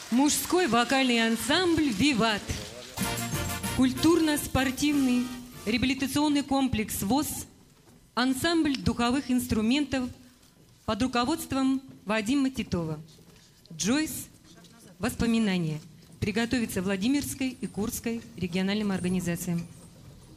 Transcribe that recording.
Мужской вокальный ансамбль «Виват». Культурно-спортивный реабилитационный комплекс ВОС. Ансамбль духовых инструментов под руководством Вадима Титова. Джойс. Воспоминания. Приготовиться Владимирской и Курской региональным организациям.